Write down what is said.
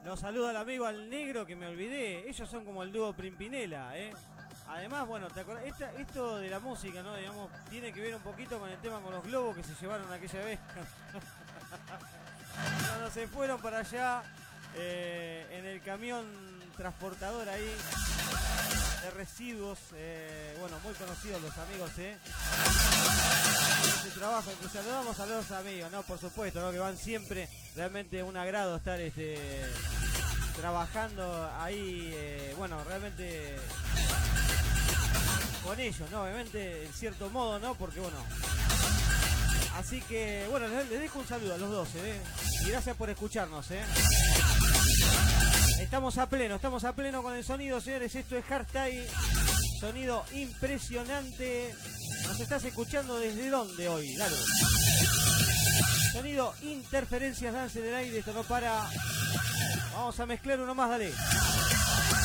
Los saludo al amigo al negro que me olvidé. Ellos son como el dúo Pimpinela, ¿eh? Además, bueno, ¿te acordás? Esto de la música, ¿no? Digamos, tiene que ver un poquito con el tema con los globos que se llevaron aquella vez. Cuando se fueron para allá en el camión transportador ahí de residuos, bueno, muy conocidos los amigos, este trabajo, que saludamos a los amigos, ¿no? Por supuesto, ¿no? Que van siempre, realmente un agrado estar trabajando ahí, bueno, realmente con ellos, ¿no? Obviamente, en cierto modo, ¿no? Porque, bueno, así que, bueno, les dejo un saludo a los dos, y gracias por escucharnos, Estamos a pleno con el sonido, señores. Esto es Hardstyle, sonido impresionante. ¿Nos estás escuchando desde dónde hoy? Dale. Sonido, interferencias, dance del aire, esto no para. Vamos a mezclar uno más, dale.